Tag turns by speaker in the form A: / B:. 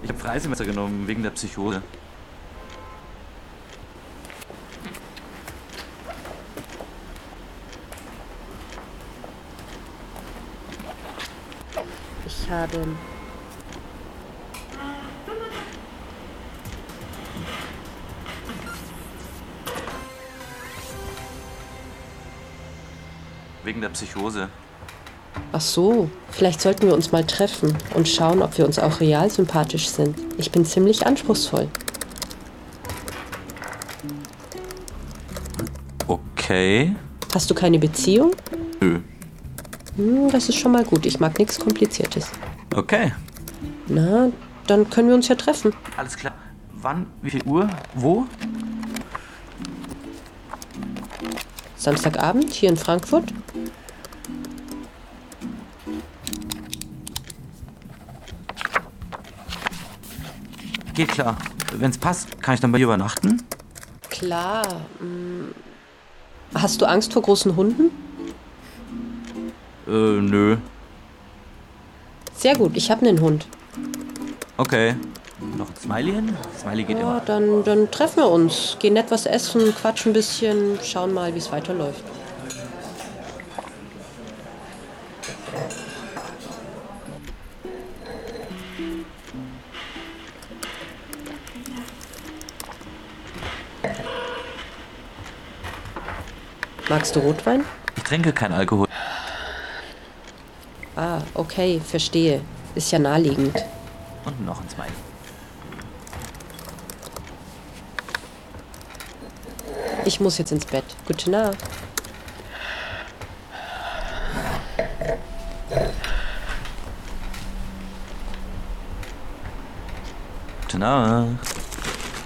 A: Ich habe Freisemester genommen, wegen der Psychose.
B: Ich habe...
A: Wegen der Psychose.
B: Ach so, vielleicht sollten wir uns mal treffen und schauen, ob wir uns auch real sympathisch sind. Ich bin ziemlich anspruchsvoll.
A: Okay.
B: Hast du keine Beziehung?
A: Nö.
B: Das ist schon mal gut. Ich mag nichts Kompliziertes.
A: Okay.
B: Na, dann können wir uns ja treffen.
A: Alles klar. Wann? Wie viel Uhr? Wo?
B: Samstagabend hier in Frankfurt?
A: Geht klar. Wenn's passt, kann ich dann bei dir übernachten?
B: Klar. Hast du Angst vor großen Hunden?
A: Nö.
B: Sehr gut, ich habe einen Hund.
A: Okay. Noch ein Smiley hin? Smiley geht
B: Ja,
A: immer.
B: dann treffen wir uns. Gehen nett was essen, quatschen ein bisschen, schauen mal, wie es weiterläuft. Magst du Rotwein?
A: Ich trinke keinen Alkohol.
B: Ah, okay, verstehe. Ist ja naheliegend.
A: Und noch ein Smiley.
B: Ich muss jetzt ins Bett. Gute Nacht.
A: Gute Nacht.